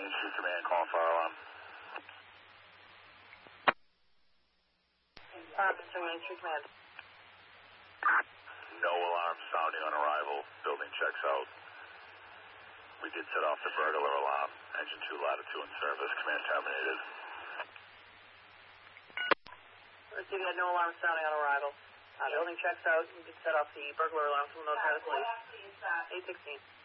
Main Street Command, calling fire alarm. Mr. Main Street Command. No alarm sounding on arrival. Building checks out. We did set off the burglar alarm. Engine 2 Latitude in service. Command terminated. Receiving had no alarm sounding on arrival. Building checks out. We did set off the burglar alarm. We'll notify the police. 816.